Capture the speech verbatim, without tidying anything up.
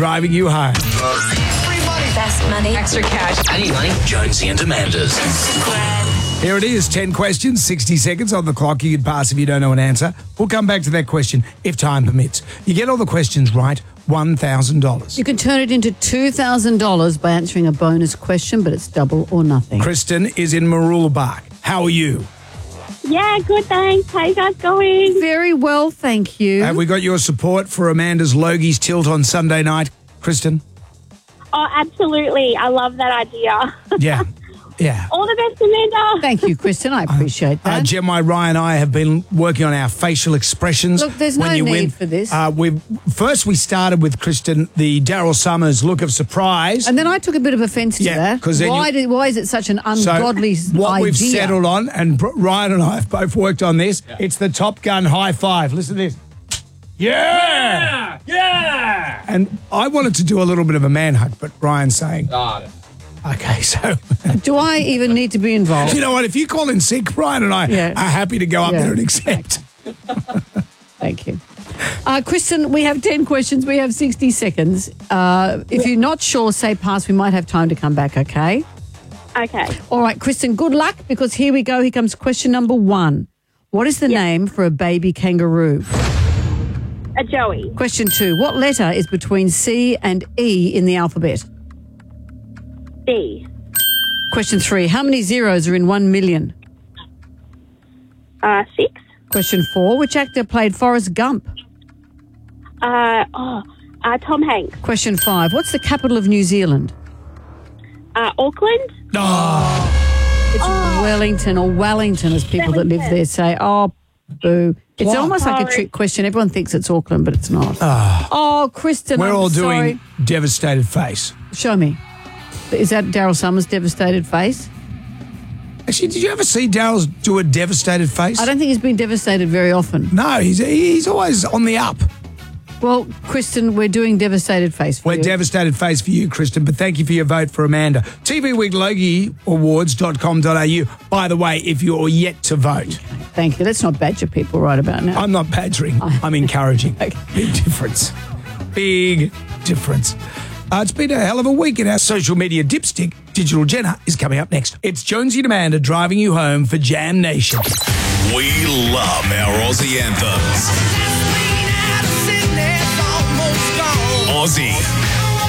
driving you home. Best money. Extra cash. Any money? Jonesy and Amanda's. Here it is, ten questions, sixty seconds on the clock. You can pass if you don't know an answer. We'll come back to that question if time permits. You get all the questions right, one thousand dollars. You can turn it into two thousand dollars by answering a bonus question, but it's double or nothing. Kristen is in Mooroolbark. How are you? Yeah, good, thanks. How you guys going? Very well, thank you. Have we got your support for Amanda's Logies tilt on Sunday night, Kristen? Oh, absolutely. I love that idea. Yeah, yeah. All the best, Amanda. Thank you, Kristen. I appreciate Uh, that. Gemma, Ryan, and I have been working on our facial expressions. Look, there's when no you need win. for this. Uh, we first we started with Kristen the Daryl Summers look of surprise. And then I took a bit of offence to Yeah, that. 'cause then Why, you- did, why is it such an So ungodly what idea? we've settled on, and Br- Ryan and I have both worked on this, it's the Top Gun high five. Listen to this. Yeah! Yeah! And I wanted to do a little bit of a man hug, but Ryan's saying, okay, so... Do I even need to be involved? You know what? If you call in sick, Ryan and I Yeah. are happy to go up Yeah. there and accept. Thank you. Uh, Kristen, we have ten questions. We have sixty seconds. Uh, if you're not sure, say pass. We might have time to come back, okay? Okay. All right, Kristen, good luck because here we go. Here comes question number one. What is the name for a baby kangaroo? A Joey. Question two. What letter is between C and E in the alphabet? B. Question three. How many zeros are in one million? Uh, six. Question four. Which actor played Forrest Gump? Uh, oh, uh, Tom Hanks. Question five. What's the capital of New Zealand? Uh, Auckland. Oh, It's Wellington or Wellington, as people that live there say. Oh, boo. It's What? almost like a Sorry. trick question. Everyone thinks it's Auckland, but it's not. Oh, Kristen, we're I'm all sorry. doing devastated face. Show me. Is that Daryl Summers' devastated face? Actually, did you ever see Daryl do a devastated face? I don't think he's been devastated very often. No, he's he's always on the up. Well, Kristen, we're doing devastated face for We're you. devastated face for you, Kristen, but thank you for your vote for Amanda. T V Week Logie Awards dot com dot a u. By the way, if you're yet to vote, Thank you. Let's not badger people right about now. I'm not badgering, I'm encouraging. Okay. Big difference. Big difference. Uh, it's been a hell of a week in our social media dipstick. Digital Jenna is coming up next. It's Jonesy and Amanda driving you home for Jam Nation. We love our Aussie anthems. Aussie.